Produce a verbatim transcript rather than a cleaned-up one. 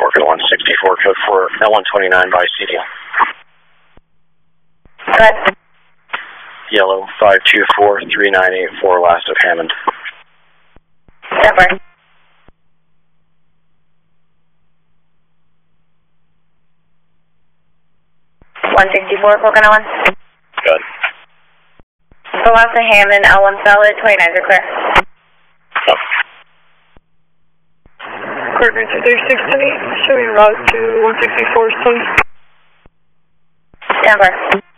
code one sixty-four, code four, L one twenty-nine by C D L. Go ahead. Yellow, five two four three nine eight four, last of Hammond. Number. one sixty-four, Coconut one. Good. The last of Hammond, L one solid, twenty-nines are clear. Yep. Coordinates are thirty-six ten eight, showing route to one sixty-four, Stone. Stand by.